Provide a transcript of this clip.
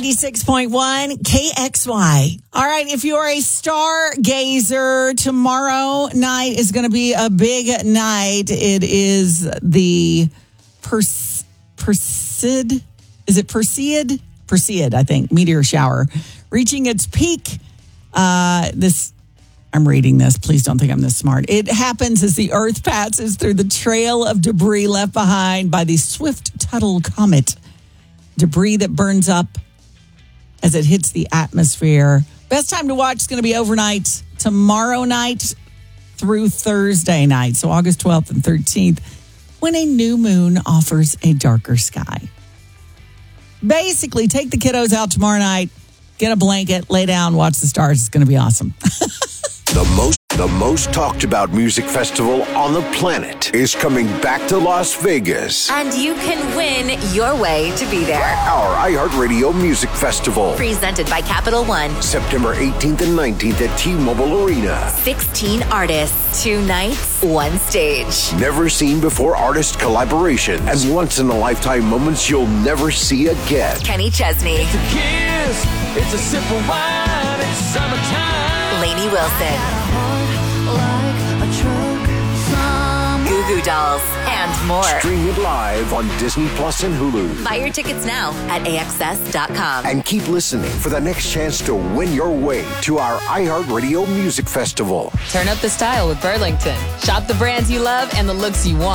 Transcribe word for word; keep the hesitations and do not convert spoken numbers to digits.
ninety-six point one K X Y. All right, if you're a stargazer, tomorrow night is going to be a big night. It is the Pers- Perseid, is it Perseid? Perseid, I think, meteor shower, reaching its peak. Uh, this, I'm reading this. Please don't think I'm this smart. It happens as the Earth passes through the trail of debris left behind by the Swift-Tuttle comet. Debris that burns up as it hits the atmosphere. Best time to watch is going to be overnight, tomorrow night through Thursday night. So August twelfth and thirteenth, when a new moon offers a darker sky. Basically, take the kiddos out tomorrow night, get a blanket, lay down, watch the stars. It's going to be awesome. The most the most talked about music festival on the planet is coming back to Las Vegas. And you can win your way to be there. Our iHeartRadio Music Festival. Presented by Capital One. September eighteenth and nineteenth at T-Mobile Arena. sixteen artists, two nights, one stage. Never seen before artist collaborations and once-in-a-lifetime moments you'll never see again. Kenny Chesney. It's a kiss, it's a sip of wine, it's summertime. Lainey Wilson. Goo Goo Dolls and more. Stream it live on Disney Plus and Hulu. Buy your tickets now at A X S dot com. And keep listening for the next chance to win your way to our iHeartRadio Music Festival. Turn up the style with Burlington. Shop the brands you love and the looks you want.